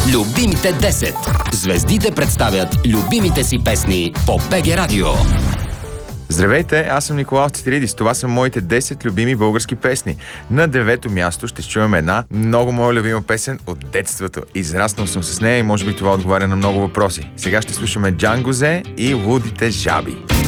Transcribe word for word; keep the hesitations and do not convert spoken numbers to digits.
Любимите десет. Звездите представят любимите си песни по БГ Радио. Здравейте, аз съм Николаус Цитиридис. Това са моите десет любими български песни. На девето място ще чуем една много моя любима песен от детството. Израснал съм с нея и може би това отговаря на много въпроси. Сега ще слушаме Джан Гозе и Лудите жаби.